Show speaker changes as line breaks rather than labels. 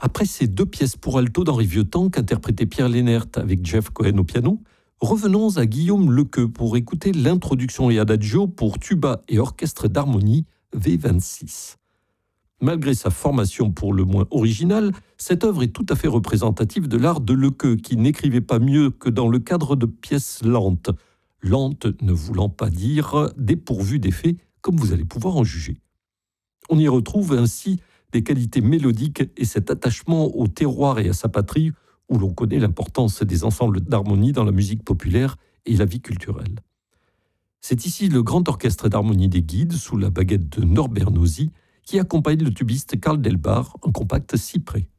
Après ces deux pièces pour alto d'Henri Vieuxtemps qu'interprétait Pierre Lénert avec Jeff Cohen au piano, revenons à Guillaume Lequeux pour écouter l'introduction et adagio pour tuba et orchestre d'harmonie V26. Malgré sa formation pour le moins originale, cette œuvre est tout à fait représentative de l'art de Lequeux, qui n'écrivait pas mieux que dans le cadre de pièces lentes. Lentes ne voulant pas dire dépourvues d'effet, comme vous allez pouvoir en juger. On y retrouve ainsi des qualités mélodiques et cet attachement au terroir et à sa patrie, où l'on connaît l'importance des ensembles d'harmonie dans la musique populaire et la vie culturelle. C'est ici le grand orchestre d'harmonie des Guides, sous la baguette de Norbert Nosy, qui accompagne le tubiste Karl Delbart en compact cyprès.